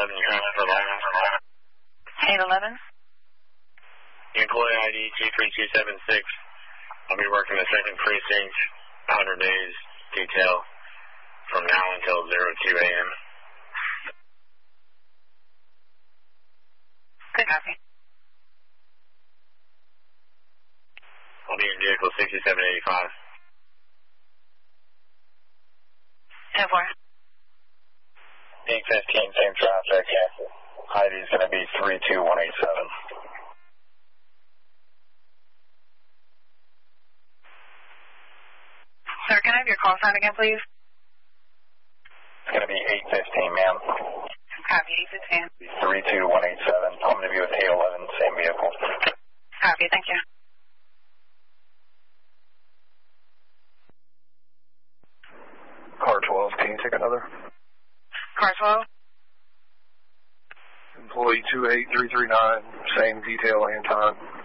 811, you're coming for 811? Employee ID 23276. I'll be working the 2nd precinct, 100 days detail from now until 02 a.m. Good copy. I'll be in vehicle 6785. 10-4. 815, same traffic. ID is going to be 32187. Sir, can I have your call sign again, please? It's going to be 815, ma'am. Copy, 815. 32187. I'm going to be with 811, same vehicle. Copy, thank you. Car 12, can you take another? Car 12? Employee 28339, same detail and time.